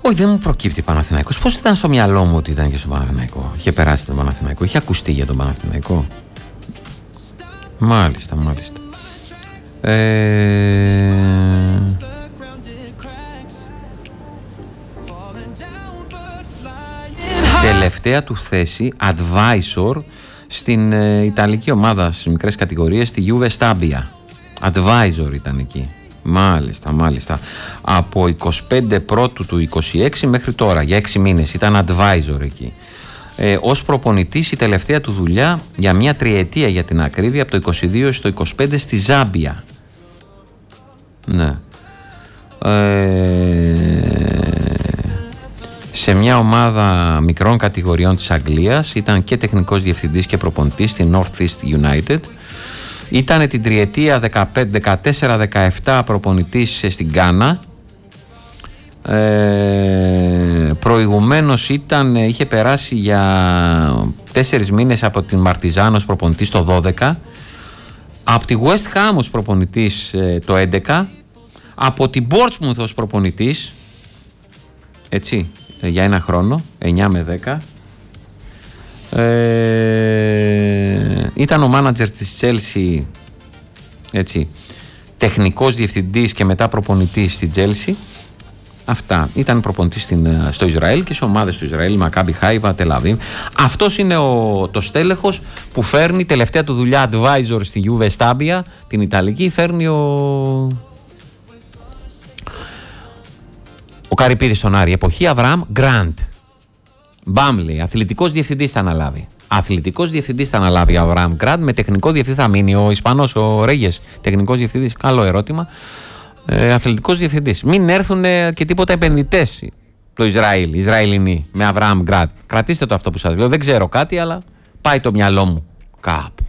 Όχι, δεν μου προκύπτει Παναθηναϊκός. Πώς ήταν στο μυαλό μου ότι ήταν και στο Παναθηναϊκό? Είχε περάσει τον Παναθηναϊκό, είχε ακουστεί για τον Παναθηναϊκό. Μάλιστα. Τελευταία του θέση advisor στην Ιταλική ομάδα στις μικρές κατηγορίες, στη Juve Stabia. Advisor ήταν εκεί. Μάλιστα. Από 25 Πρώτου του 26 μέχρι τώρα, για 6 μήνες ήταν advisor εκεί. Ως προπονητής η τελευταία του δουλειά για μια τριετία για την ακρίβεια, από το 22 στο 25 στη Ζάμπια. Ναι. Σε μια ομάδα μικρών κατηγοριών της Αγγλίας ήταν και τεχνικός διευθυντής και προπονητής στη North East United. Ήταν την τριετία 14-17 προπονητής στην Γκάνα. Προηγουμένως είχε περάσει για 4 μήνες από την Μαρτιζάνος προπονητής το 12, από τη West Ham ως προπονητής το 11, από την Bournemouth ως προπονητής, έτσι, για ένα χρόνο, 9 με 10. Ήταν ο μάνατζερ της Chelsea, έτσι, τεχνικός διευθυντής και μετά προπονητής στη Chelsea. Αυτά. Ήταν προπονητής στο Ισραήλ και σε ομάδες του Ισραήλ, Μακάμπι Χάιβα, Τελαβίμ. Αυτός είναι το στέλεχος που φέρνει τελευταία του δουλειά advisor στη Juve Stabia, την Ιταλική. Φέρνει ο Καρυπίδης στον Άρη. Εποχή Αβραάμ Γκραντ. Μπάμλι, αθλητικός διευθυντής θα αναλάβει. Αθλητικός διευθυντής θα αναλάβει ο Αβραάμ Γκραντ. Με τεχνικό διευθυντή θα μείνει ο Ισπανός, ο Ρέγες. Τεχνικός διευθυντής. Καλό ερώτημα. Αθλητικός διευθυντής. Μην έρθουν και τίποτα επενδυτές το Ισραήλ, Ισραηλινοί, με Αβραάμ Γκραντ. Κρατήστε το αυτό που σας λέω. Δεν ξέρω κάτι, αλλά πάει το μυαλό μου κάπου.